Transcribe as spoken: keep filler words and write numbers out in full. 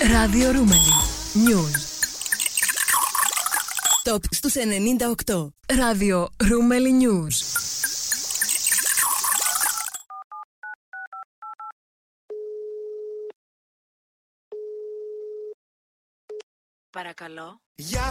Ράδιο Ρούμελι News. Top στους ενενήντα οκτώ. Ράδιο Ρούμελι News. Παρακαλώ.